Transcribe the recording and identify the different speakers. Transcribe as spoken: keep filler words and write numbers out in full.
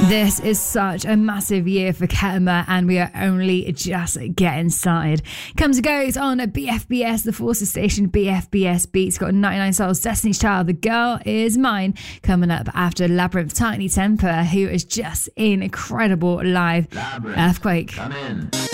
Speaker 1: This is such a massive year for Ketama, and we are only just getting started. Comes and goes on at B F B S, the Forces station. B F B S Beats got ninety-nine Souls, Destiny's Child, The Girl Is Mine. Coming up after Labyrinth, Tiny Temper, who is just incredible live.
Speaker 2: Labyrinth,
Speaker 1: Earthquake.
Speaker 2: Come in.